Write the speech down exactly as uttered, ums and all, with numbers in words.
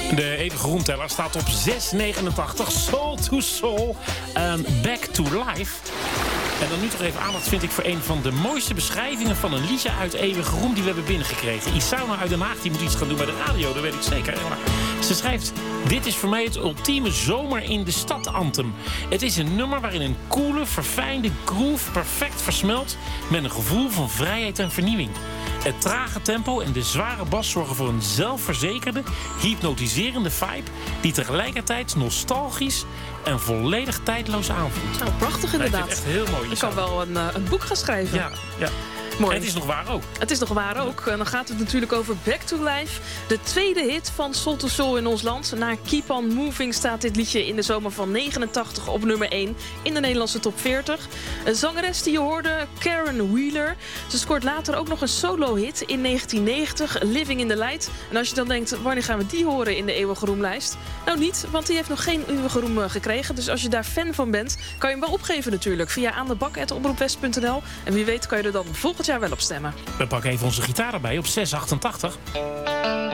De eeuwige roemteller staat op zes negenentachtig. Soul to Soul. Um, back to Life. En dan nu toch even aandacht vind ik voor een van de mooiste beschrijvingen van een liedje uit eeuwige roem die we hebben binnengekregen. Isauna uit Den Haag, die moet iets gaan doen bij de radio, dat weet ik zeker. Maar ze schrijft: dit is voor mij het ultieme zomer in de stad anthem. Het is een nummer waarin een koele, verfijnde groove perfect versmelt met een gevoel van vrijheid en vernieuwing. Het trage tempo en de zware bas zorgen voor een zelfverzekerde, hypnotiserende vibe die tegelijkertijd nostalgisch en volledig tijdloos aanvoelt. Nou, prachtig inderdaad. Ik vind het echt heel mooi. Ik kan wel een, uh, een boek gaan schrijven. Ja, ja. Mooi. En het is nog waar ook. Het is nog waar ook. En dan gaat het natuurlijk over Back to Life. De tweede hit van Soul to Soul in ons land. Na Keep on Moving staat dit liedje in de zomer van negenentachtig op nummer één in de Nederlandse top veertig. Een zangeres die je hoorde, Karen Wheeler. Ze scoort later ook nog een solo-hit in negentien negentig, Living in the Light. En als je dan denkt, wanneer gaan we die horen in de eeuwige roemlijst? Nou niet, want die heeft nog geen eeuwige roem gekregen. Dus als je daar fan van bent, kan je hem wel opgeven natuurlijk. Via aandebak apenstaartje omroepwest punt n l. En wie weet kan je er dan volgend jaar wel op stemmen. We pakken even onze gitaar erbij op zes achtentachtig.